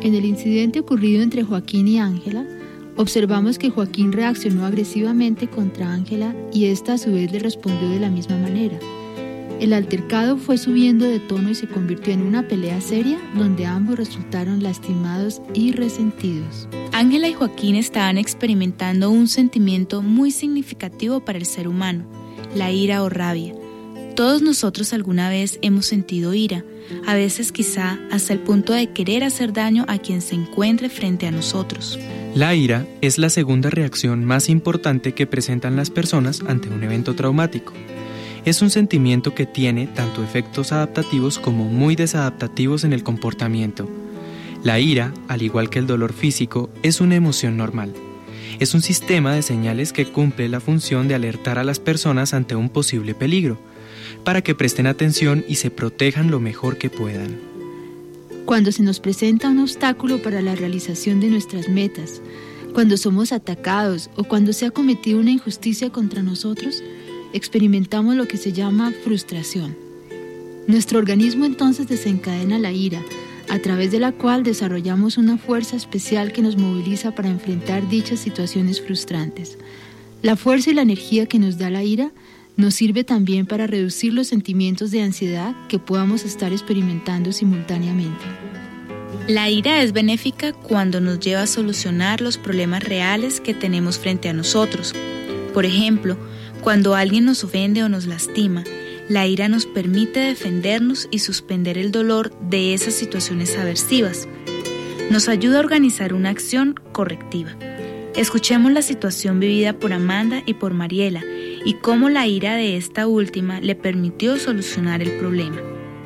En el incidente ocurrido entre Joaquín y Ángela, observamos que Joaquín reaccionó agresivamente contra Ángela y ésta a su vez le respondió de la misma manera. El altercado fue subiendo de tono y se convirtió en una pelea seria donde ambos resultaron lastimados y resentidos. Ángela y Joaquín estaban experimentando un sentimiento muy significativo para el ser humano, la ira o rabia. Todos nosotros alguna vez hemos sentido ira, a veces quizá hasta el punto de querer hacer daño a quien se encuentre frente a nosotros. La ira es la segunda reacción más importante que presentan las personas ante un evento traumático. Es un sentimiento que tiene tanto efectos adaptativos como muy desadaptativos en el comportamiento. La ira, al igual que el dolor físico, es una emoción normal. Es un sistema de señales que cumple la función de alertar a las personas ante un posible peligro, para que presten atención y se protejan lo mejor que puedan. Cuando se nos presenta un obstáculo para la realización de nuestras metas, cuando somos atacados o cuando se ha cometido una injusticia contra nosotros, experimentamos lo que se llama frustración. Nuestro organismo entonces desencadena la ira, a través de la cual desarrollamos una fuerza especial que nos moviliza para enfrentar dichas situaciones frustrantes. La fuerza y la energía que nos da la ira nos sirve también para reducir los sentimientos de ansiedad que podamos estar experimentando simultáneamente. La ira es benéfica cuando nos lleva a solucionar los problemas reales que tenemos frente a nosotros. Por ejemplo, cuando alguien nos ofende o nos lastima, la ira nos permite defendernos y suspender el dolor de esas situaciones aversivas. Nos ayuda a organizar una acción correctiva. Escuchemos la situación vivida por Amanda y por Mariela y cómo la ira de esta última le permitió solucionar el problema.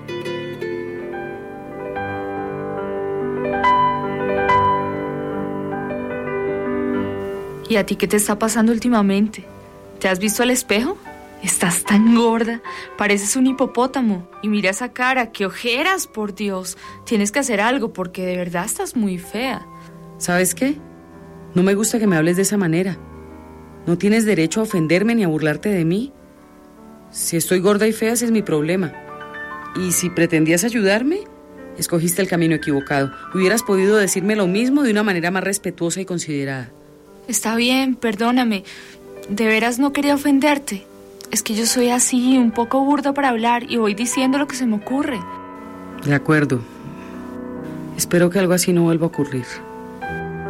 ¿Y a ti qué te está pasando últimamente? ¿Te has visto al espejo? Estás tan gorda, pareces un hipopótamo. Y mira esa cara, qué ojeras, por Dios. Tienes que hacer algo porque de verdad estás muy fea. ¿Sabes qué? No me gusta que me hables de esa manera. No tienes derecho a ofenderme ni a burlarte de mí. Si estoy gorda y fea, ese es mi problema. Y si pretendías ayudarme, escogiste el camino equivocado. Hubieras podido decirme lo mismo de una manera más respetuosa y considerada. Está bien, perdóname. De veras no quería ofenderte. Es que yo soy así, un poco burda para hablar y voy diciendo lo que se me ocurre. De acuerdo. Espero que algo así no vuelva a ocurrir.